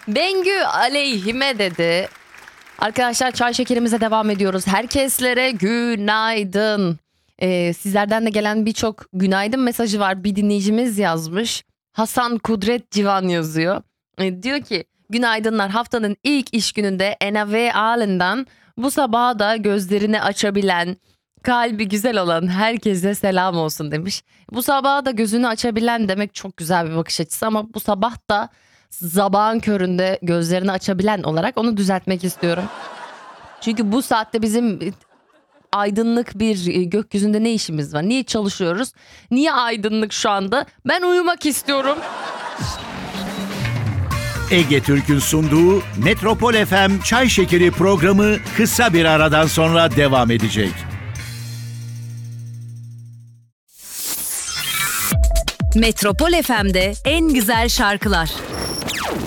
Bengü aleyhime dedi. Arkadaşlar çay şekerimize devam ediyoruz. Herkeslere günaydın. Sizlerden de gelen birçok günaydın mesajı var. Bir dinleyicimiz yazmış. Hasan Kudret Civan yazıyor. Diyor ki günaydınlar, haftanın ilk iş gününde Enave Alen'den bu sabaha da gözlerini açabilen, kalbi güzel olan herkese selam olsun demiş. Bu sabaha da gözünü açabilen demek çok güzel bir bakış açısı ama bu sabah da sabahın köründe gözlerini açabilen olarak onu düzeltmek istiyorum. Çünkü bu saatte bizim aydınlık bir gökyüzünde ne işimiz var? Niye çalışıyoruz? Niye aydınlık şu anda? Ben uyumak istiyorum. Ege Türk'ün sunduğu Metropol FM Çay Şekeri programı kısa bir aradan sonra devam edecek. Metropol FM'de en güzel şarkılar